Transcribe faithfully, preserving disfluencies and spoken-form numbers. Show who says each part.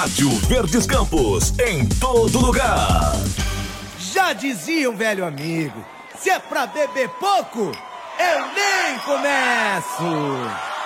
Speaker 1: Rádio Verdes Campos, em todo lugar.
Speaker 2: Já dizia um velho amigo, se é pra beber pouco, eu nem começo.